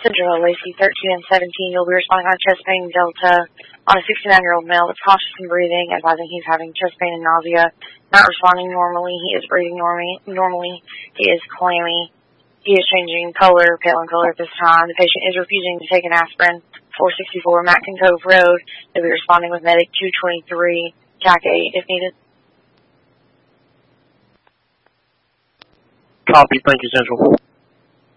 Central Lacey 13 and 17, you'll be responding on chest pain delta on a 69-year-old male that's cautious in breathing, advising he's having chest pain and nausea, not responding normally. He is breathing normally. He is clammy. He is changing color, pale in color at this time. The patient is refusing to take an aspirin. 464 Mackin Cove Road. They'll be responding with medic 223, TAC 8 if needed. Copy. Thank you, Central.